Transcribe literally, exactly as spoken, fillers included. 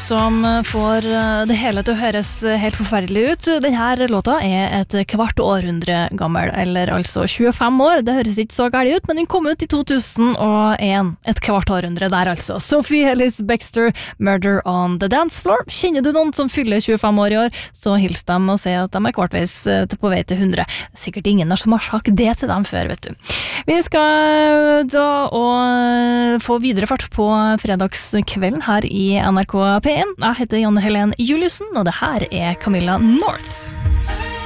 som får det hele til å høres helt forferdelig ut. Denne låta er et kvart århundre gammel, eller altså tjuefem år. Det høres ikke så galt ut, men den kom ut i to tusen og en. Et kvart århundre der altså. Sophie Ellis Bextor, Murder on the Dance Floor. Kjenner du noen som fyller tjuefem år i år, så hils dem og si at de er kvartveis på vei til hundre. Sikkert ingen som har sagt det til dem før, vet du. Vi skal da og få videre fart på fredagskvelden her i N R K P en. Jeg heter Janne Helen Juliussen, og det her er Camilla North.